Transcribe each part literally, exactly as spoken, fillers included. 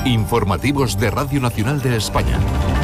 Informativos de Radio Nacional de España.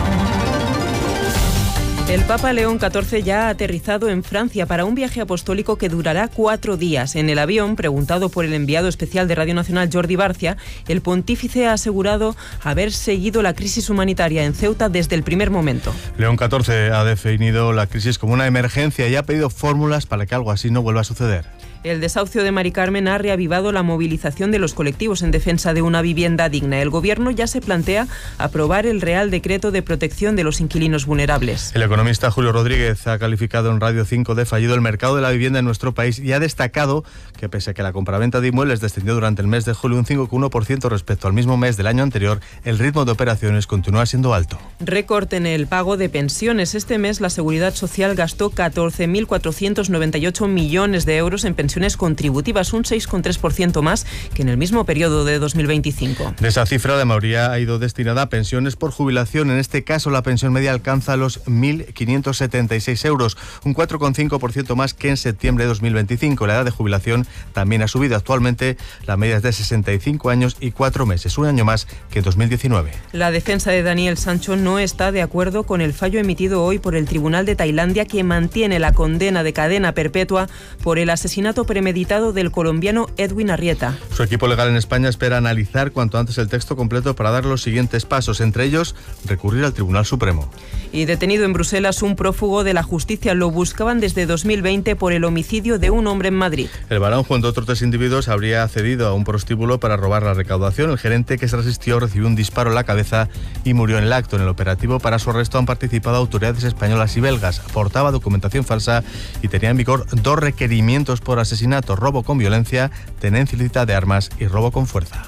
El Papa León catorce ya ha aterrizado en Francia para un viaje apostólico que durará cuatro días. En el avión, preguntado por el enviado especial de Radio Nacional, Jordi Barcia, el pontífice ha asegurado haber seguido la crisis humanitaria en Ceuta desde el primer momento. León catorce ha definido la crisis como una emergencia y ha pedido fórmulas para que algo así no vuelva a suceder. El desahucio de Mari Carmen ha reavivado la movilización de los colectivos en defensa de una vivienda digna. El Gobierno ya se plantea aprobar el Real Decreto de Protección de los Inquilinos Vulnerables. El economista Julio Rodríguez ha calificado en Radio cinco de fallido el mercado de la vivienda en nuestro país y ha destacado que pese a que la compraventa de inmuebles descendió durante el mes de julio un cinco coma uno por ciento respecto al mismo mes del año anterior, el ritmo de operaciones continúa siendo alto. Récord en el pago de pensiones. Este mes la Seguridad Social gastó catorce mil cuatrocientos noventa y ocho millones de euros en pensiones contributivas, un seis coma tres por ciento más que en el mismo periodo de dos mil veinticinco. De esa cifra, la mayoría ha ido destinada a pensiones por jubilación. En este caso, la pensión media alcanza los mil quinientos setenta y seis euros, un cuatro coma cinco por ciento más que en septiembre de dos mil veinticinco. La edad de jubilación también ha subido. Actualmente, la media es de sesenta y cinco años y cuatro meses, un año más que en dos mil diecinueve. La defensa de Daniel Sancho no está de acuerdo con el fallo emitido hoy por el Tribunal de Tailandia, que mantiene la condena de cadena perpetua por el asesinato premeditado del colombiano Edwin Arrieta. Su equipo legal en España espera analizar cuanto antes el texto completo para dar los siguientes pasos, entre ellos recurrir al Tribunal Supremo. Y detenido en Bruselas un prófugo de la justicia. Lo buscaban desde dos mil veinte por el homicidio de un hombre en Madrid. El varón, junto a otros tres individuos, habría accedido a un prostíbulo para robar la recaudación. El gerente, que se resistió, recibió un disparo en la cabeza y murió en el acto. En el operativo para su arresto han participado autoridades españolas y belgas. Aportaba documentación falsa y tenía en vigor dos requerimientos por asesinato: robo con violencia, tenencia ilícita de armas y robo con fuerza.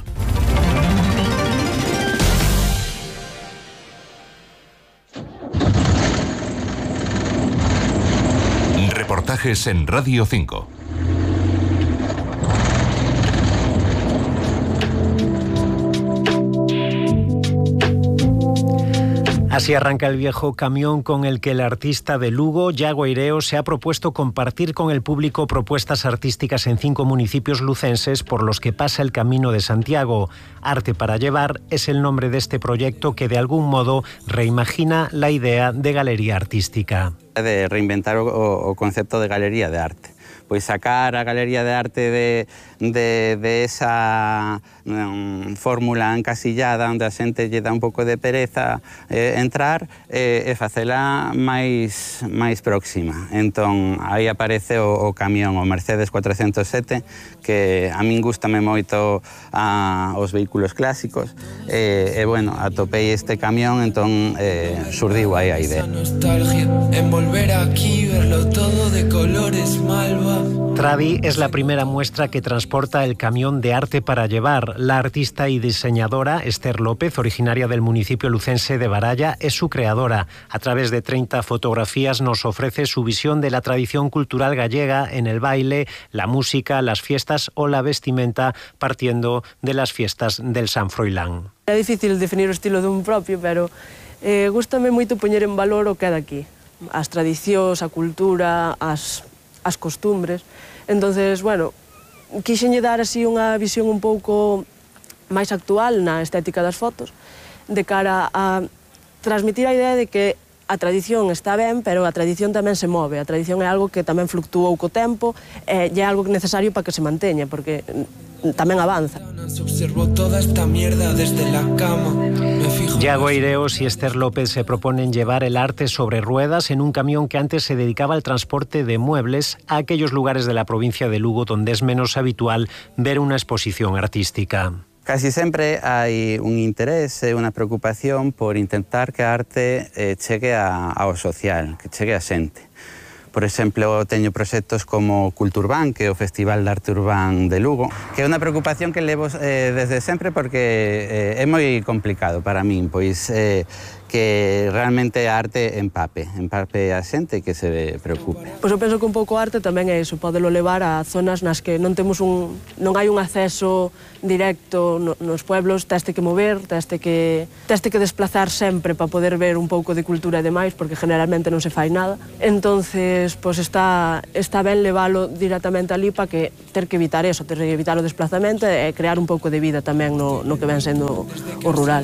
Reportajes en Radio cinco. Así arranca el viejo camión con el que el artista de Lugo, Yago Aireo, se ha propuesto compartir con el público propuestas artísticas en cinco municipios lucenses por los que pasa el Camino de Santiago. Arte para Llevar es el nombre de este proyecto que de algún modo reimagina la idea de galería artística. De reinventar o, o concepto de galería de arte. Pois sacar a galería de arte de, de, de esa um, fórmula encasillada onde a xente lle dá un pouco de pereza eh, entrar eh, e facela máis, máis próxima. Entón, aí aparece o, o camión, o Mercedes cuatrocentos sete, que a min gustame moito a, os vehículos clásicos, e, e bueno, atopei este camión, entón eh, surdiu aí a idea. Nostalgia en volver aquí, verlo todo de colores malva. Travi es la primera muestra que transporta el camión de Arte para Llevar. La artista y diseñadora Esther López, originaria del municipio lucense de Baralla, es su creadora. A través de treinta fotografías nos ofrece su visión de la tradición cultural gallega en el baile, la música, las fiestas o la vestimenta, partiendo de las fiestas del San Froilán. É difícil definir o estilo dun propio, pero eh, gústame moito poñer en valor o que é daqui. As tradicións, a cultura, as... as costumbres. Entonces, bueno, quixenlle dar así unha visión un pouco máis actual na estética das fotos, de cara a transmitir a idea de que a tradición está ben, pero a tradición tamén se move. A tradición é algo que tamén fluctuou co tempo e é algo necesario para que se manteña, porque tamén avanza. Observo toda esta mierda desde la cama. Yago Aireos y Esther López se proponen llevar el arte sobre ruedas en un camión que antes se dedicaba al transporte de muebles a aquellos lugares de la provincia de Lugo donde es menos habitual ver una exposición artística. Casi sempre hai un interés e unha preocupación por intentar que a arte eh, chegue a, ao social, que chegue a xente. Por exemplo, teño proxectos como Culturban, que é o Festival de Arte Urbán de Lugo, que é unha preocupación que levo eh, desde sempre porque eh, é moi complicado para min, pois eh, que realmente a arte empape, empape a xente que se preocupe. Pois eu penso que un pouco arte tamén é iso, podelo levar a zonas nas que non temos un, non hai un acceso directo no, nos pueblos, teste que mover, teste que, teste que desplazar sempre para poder ver un pouco de cultura e demais, porque generalmente non se fai nada. Entonces, pois está, está ben leválo directamente ali para que ter que evitar eso, ter que evitar o desplazamento e crear un pouco de vida tamén no, no que ven sendo o rural.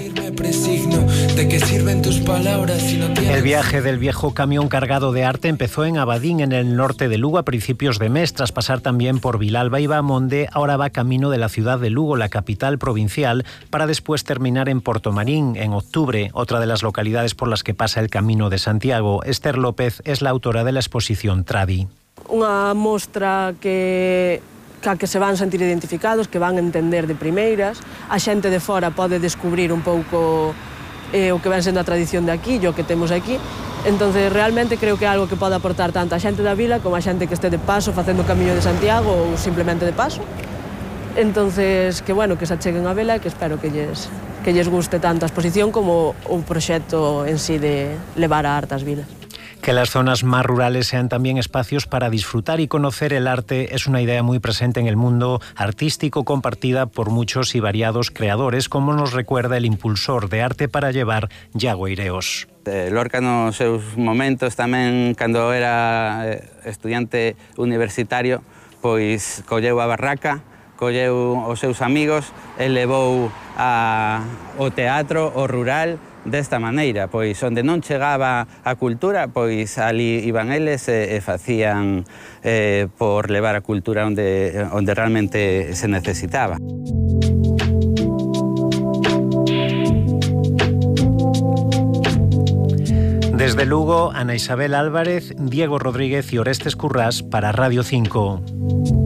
El viaje del viejo camión cargado de arte empezó en Abadín, en el norte de Lugo, a principios de mes, tras pasar también por Vilalba y Bamonde. Ahora va camino de la ciudad de Lugo, la capital provincial, para después terminar en Portomarín, en octubre, otra de las localidades por las que pasa el Camino de Santiago. Esther López es la autora de la exposición Tradi. Unha mostra que... que que se van sentir identificados, que van entender de primeiras. A xente de fora pode descubrir un pouco eh, o que ven sendo a tradición de aquí e o que temos aquí. Entonces, realmente creo que é algo que pode aportar tanto a xente da vila como a xente que este de paso facendo o Camiño de Santiago ou simplemente de paso. Entonces, que bueno, que se acheguen a vela e que espero que lles, que lles guste tanto a exposición como o proxecto en sí de levar a arte ás vilas. Que las zonas más rurales sean también espacios para disfrutar y conocer el arte es una idea muy presente en el mundo artístico, compartida por muchos y variados creadores, como nos recuerda el impulsor de Arte para Llevar, Iago Ireos. Lorca nos seus momentos tamén, cando era estudiante universitario, pois colleu a barraca, colleu os seus amigos e levou a, o teatro, o rural, desta maneira, pois onde non chegaba a cultura, pois ali iban eles e, e facían eh, por levar a cultura onde, onde realmente se necesitaba. Desde Lugo, Ana Isabel Álvarez, Diego Rodríguez y Orestes Currás para Radio cinco.